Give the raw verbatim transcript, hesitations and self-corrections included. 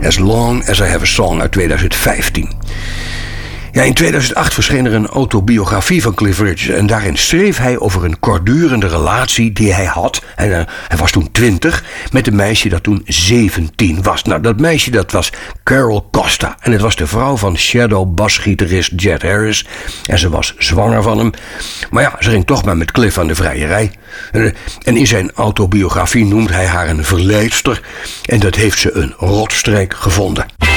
As Long As I Have a Song uit tweeduizend vijftien. Ja, in tweeduizend acht verscheen er een autobiografie van Cliff Richard. En daarin schreef hij over een kortdurende relatie die hij had. En, uh, hij was toen twintig met een meisje dat toen zeventien was. Nou, dat meisje dat was Carol Costa. En het was de vrouw van Shadow basgitarist Jet Harris. En ze was zwanger van hem. Maar ja, ze ging toch maar met Cliff aan de vrijerij. En, en in zijn autobiografie noemt hij haar een verleidster. En dat heeft ze een rotstreek gevonden.